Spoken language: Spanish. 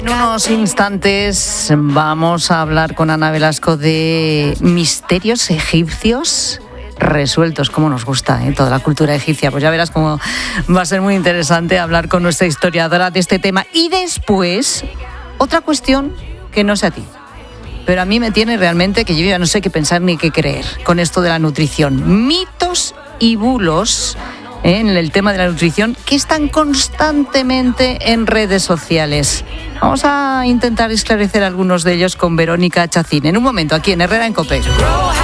En unos instantes vamos a hablar con Ana Velasco de misterios egipcios resueltos, como nos gusta, toda la cultura egipcia. Pues ya verás cómo va a ser muy interesante hablar con nuestra historiadora de este tema. Y después, otra cuestión que no sé a ti, pero a mí me tiene realmente que yo ya no sé qué pensar ni qué creer con esto de la nutrición. Mitos y bulos en el tema de la nutrición que están constantemente en redes sociales. Vamos a intentar esclarecer algunos de ellos con Verónica Chacín en un momento aquí en Herrera en COPE.